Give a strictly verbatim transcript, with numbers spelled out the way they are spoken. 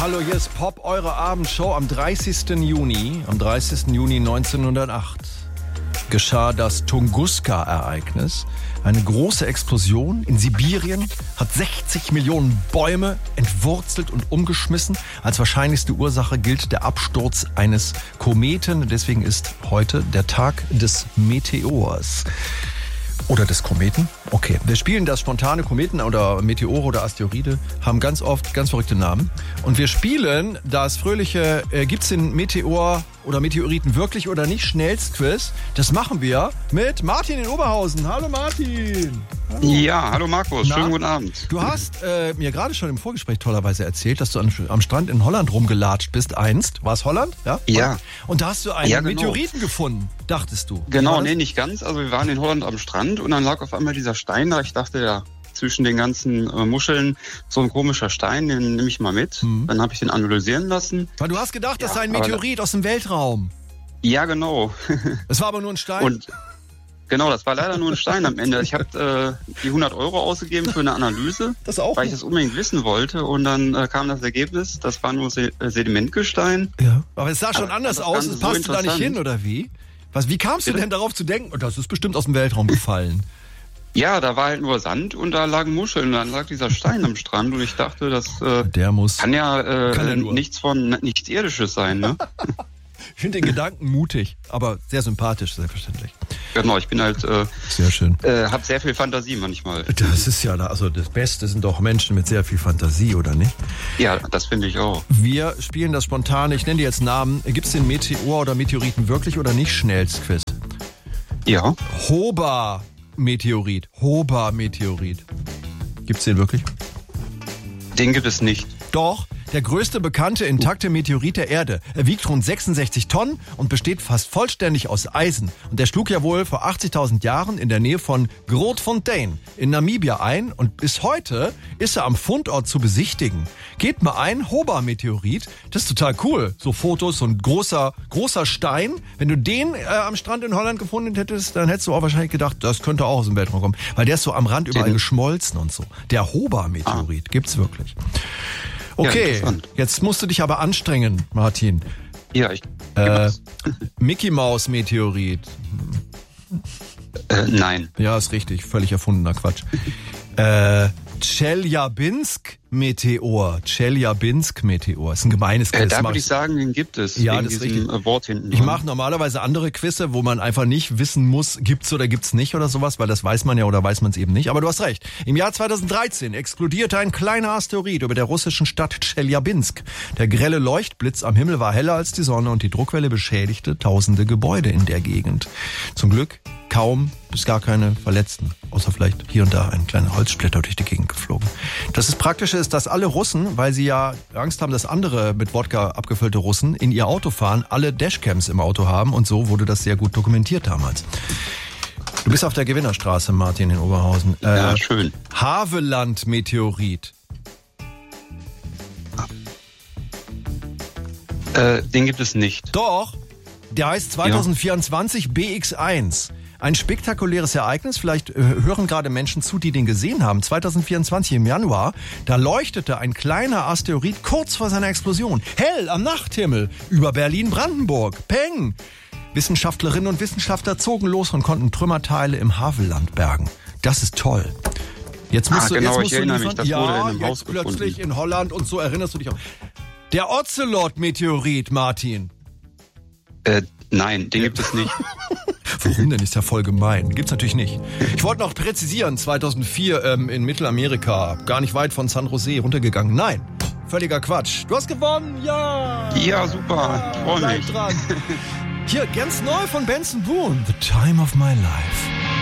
Hallo, hier ist Pop, eure Abendshow am dreißigsten Juni. Am dreißigsten Juni neunzehnhundertacht geschah das Tunguska-Ereignis. Eine große Explosion in Sibirien hat sechzig Millionen Bäume entwurzelt und umgeschmissen. Als wahrscheinlichste Ursache gilt der Absturz eines Kometen. Deswegen ist heute der Tag des Meteors. Oder des Kometen? Okay. Wir spielen das spontane Kometen oder Meteore oder Asteroide, haben ganz oft ganz verrückte Namen. Und wir spielen das fröhliche, äh, gibt's den Meteor oder Meteoriten wirklich oder nicht? Schnellstquiz. Das machen wir mit Martin in Oberhausen. Hallo Martin. Hallo. Ja, hallo Markus. Na? Schönen guten Abend. Du hast äh, mir gerade schon im Vorgespräch tollerweise erzählt, dass du an, am Strand in Holland rumgelatscht bist einst. War es Holland? Ja. Ja. Und da hast du einen Ja, genau. Meteoriten gefunden, dachtest du. Genau, nee, nicht ganz. Also wir waren in Holland am Strand und dann lag auf einmal dieser Stein da. Ich dachte, ja, zwischen den ganzen äh, Muscheln so ein komischer Stein, den nehme ich mal mit. Mhm. Dann habe ich den analysieren lassen. Weil du hast gedacht, das Ja, sei ein aber Meteorit aus dem Weltraum. Ja, genau. Es war aber nur ein Stein. Und genau, das war leider nur ein Stein am Ende. Ich habe äh, die hundert Euro ausgegeben für eine Analyse, das auch. weil ich das unbedingt wissen wollte. Und dann äh, kam das Ergebnis, das war nur Se- äh, Sedimentgestein. Ja. Aber es sah schon Aber anders das aus. Ganze Es so passte da nicht interessant. hin, oder wie? Was, wie kamst du Bitte? denn darauf zu denken? Oh, das ist bestimmt aus dem Weltraum gefallen. Ja, da war halt nur Sand und da lagen Muscheln. Und dann lag dieser Stein am Strand und ich dachte, das äh, Der muss. kann ja, äh, Kann er nur. nichts von nichts Irdisches sein, ne? Ich finde den Gedanken mutig, aber sehr sympathisch, selbstverständlich. Genau, ich bin halt, äh, Sehr schön. äh, hab sehr viel Fantasie manchmal. Das ist ja, also das Beste sind doch Menschen mit sehr viel Fantasie, oder nicht? Ja, das finde ich auch. Wir spielen das spontane, ich nenne dir jetzt Namen. Gibt es den Meteor oder Meteoriten wirklich oder nicht? Schnellstquiz. Ja, Hoba-Meteorit. Hoba-Meteorit. Gibt es den wirklich? den gibt es nicht. Doch, der größte bekannte intakte Meteorit der Erde. Er wiegt rund sechsundsechzig Tonnen und besteht fast vollständig aus Eisen. Und der schlug ja wohl vor achtzigtausend Jahren in der Nähe von Grootfontein in Namibia ein. Und bis heute ist er am Fundort zu besichtigen. Geht mal ein, Hoba-Meteorit. Das ist total cool. So Fotos, so ein großer, großer Stein. Wenn du den äh, am Strand in Holland gefunden hättest, dann hättest du auch wahrscheinlich gedacht, das könnte auch aus dem Weltraum kommen. Weil der ist so am Rand überall Den- geschmolzen und so. Der Hoba-Meteorit gibt's wirklich. Ja, Okay, interessant. jetzt musst du dich aber anstrengen, Martin. Ja, ich. Äh, Mickey Maus Meteorit. Äh, nein. Ja, ist richtig, völlig erfundener Quatsch. äh, Tscheljabinsk Meteor. Tscheljabinsk Meteor. Ist ein gemeines Äh, Quiz. da Mach würde ich sagen, den gibt es. Ja, wegen das ist diesem richtig. äh, Wort hinten Ich dran. mache normalerweise andere Quizze, wo man einfach nicht wissen muss, gibt's oder gibt's nicht oder sowas, weil das weiß man ja oder weiß man es eben nicht. Aber du hast recht. Im Jahr zweitausenddreizehn explodierte ein kleiner Asteroid über der russischen Stadt Tscheljabinsk. Der grelle Leuchtblitz am Himmel war heller als die Sonne und die Druckwelle beschädigte tausende Gebäude in der Gegend. Zum Glück kaum bis gar keine Verletzten, außer vielleicht hier und da ein kleiner Holzsplitter durch die Gegend geflogen. Das ist Praktische ist, dass alle Russen, weil sie ja Angst haben, dass andere mit Wodka abgefüllte Russen in ihr Auto fahren, alle Dashcams im Auto haben und so wurde das sehr gut dokumentiert damals. Du bist auf der Gewinnerstraße, Martin, in Oberhausen. Äh, Ja, schön. Haveland-Meteorit. Äh, den gibt es nicht. Doch, der heißt zweitausendvierundzwanzig B X eins. Ein spektakuläres Ereignis, vielleicht äh, hören gerade Menschen zu, die den gesehen haben. zweitausendvierundzwanzig im Januar, da leuchtete ein kleiner Asteroid kurz vor seiner Explosion. Hell am Nachthimmel über Berlin-Brandenburg. Peng! Wissenschaftlerinnen und Wissenschaftler zogen los und konnten Trümmerteile im Havelland bergen. Das ist toll. Jetzt musst Ah, du, genau, jetzt musst ich du erinnere liefern. mich, das ja, wurde in einem jetzt Haus gefunden. plötzlich in Holland und so erinnerst du dich auch. Der Ocelot-Meteorit, Martin. Äh, nein, den gibt es nicht. Warum denn? Ist ja voll gemein. Gibt's natürlich nicht. Ich wollte noch präzisieren, zweitausendvier ähm, in Mittelamerika, gar nicht weit von San Jose runtergegangen. Nein, völliger Quatsch. Du hast gewonnen, ja! Ja, super. Ich freue Bleib mich. dran. Hier, ganz neu von Benson Boone. The Time of My Life.